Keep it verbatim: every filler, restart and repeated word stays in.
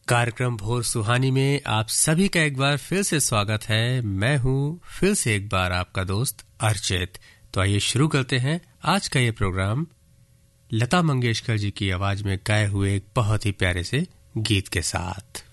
कार्यक्रम भोर सुहानी में आप सभी का एक बार फिर से स्वागत है। मैं हूं फिर से एक बार आपका दोस्त अर्चित। तो आइए शुरू करते हैं आज का ये प्रोग्राम लता मंगेशकर जी की आवाज में गाए हुए एक बहुत ही प्यारे से गीत के साथ।